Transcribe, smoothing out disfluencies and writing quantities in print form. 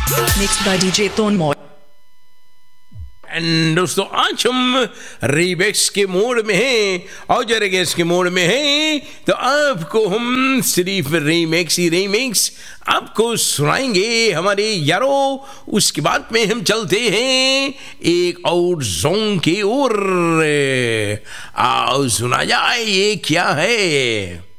Mixed by DJ Tone Moy. And दोस्तों आज हम रीमिक्स के मोड में हैं और जरेगेस के मोड में हैं, तो आपको हम सिर्फ रीमिक्स आपको सुनाएंगे हमारे यारो। उसके बाद में हम चलते हैं एक और सॉन्ग की ओर। आओ सुना जाए ये क्या है।